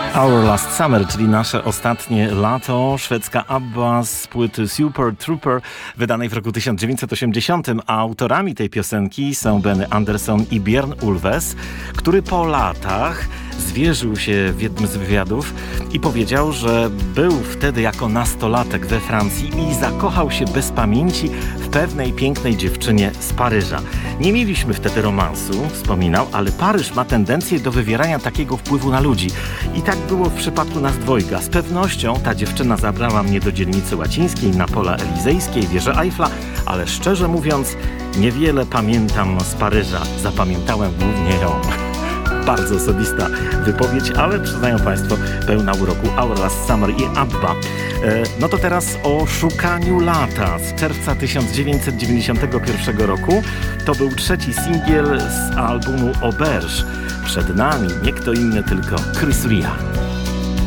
Our Last Summer, czyli nasze ostatnie lato, szwedzka ABBA z płyty Super Trooper, wydanej w roku 1980. A autorami tej piosenki są Benny Andersson i Björn Ulvaeus, który po latach zwierzył się w jednym z wywiadów i powiedział, że był wtedy jako nastolatek we Francji i zakochał się bez pamięci w pewnej pięknej dziewczynie z Paryża. Nie mieliśmy wtedy romansu, wspominał, ale Paryż ma tendencję do wywierania takiego wpływu na ludzi. I tak było w przypadku nas dwojga. Z pewnością ta dziewczyna zabrała mnie do dzielnicy łacińskiej, na Pola Elizejskiej, wieży Eiffla, ale szczerze mówiąc, niewiele pamiętam z Paryża. Zapamiętałem głównie ją. Bardzo osobista wypowiedź, ale przyznają Państwo, pełna uroku. Our Last Summer i ABBA. No to teraz o szukaniu lata z czerwca 1991 roku. To był trzeci singiel z albumu Auberge. Przed nami nie kto inny, tylko Chris Rea.